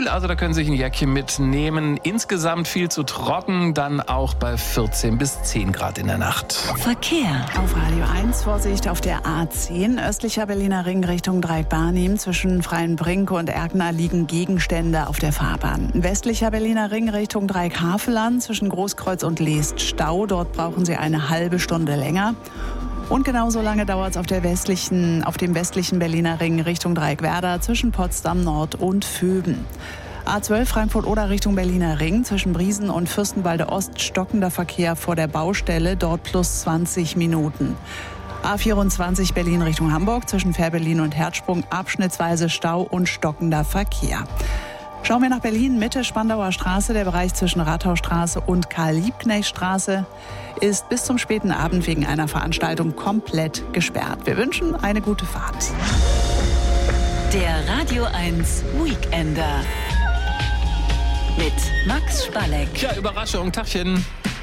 kühl, also da können Sie sich ein Jäckchen mitnehmen. Insgesamt viel zu trocken, dann auch bei 14 bis 10 Grad in der Nacht. Verkehr. Auf Radio 1 Vorsicht auf der A10, östlicher Berliner Ring Richtung Dreieck-Barnim. Zwischen Freienbrink und Erkner liegen Gegenstände auf der Fahrbahn. Westlicher Berliner Ring Richtung Dreieck-Haveland, zwischen Großkreuz und Leest Stau. Dort brauchen Sie eine halbe Stunde länger. Und genauso lange dauert es auf dem westlichen Berliner Ring Richtung Dreieck-Werder zwischen Potsdam Nord und Vöben. A12 Frankfurt-Oder Richtung Berliner Ring, zwischen Briesen und Fürstenwalde Ost stockender Verkehr vor der Baustelle, dort plus 20 Minuten. A24 Berlin Richtung Hamburg, zwischen Fährberlin und Herzsprung abschnittsweise Stau und stockender Verkehr. Schauen wir nach Berlin, Mitte Spandauer Straße, der Bereich zwischen Rathausstraße und Karl-Liebknecht-Straße ist bis zum späten Abend wegen einer Veranstaltung komplett gesperrt. Wir wünschen eine gute Fahrt. Der Radio 1 Weekender mit Max Spalleck. Ja, Überraschung, Tachchen.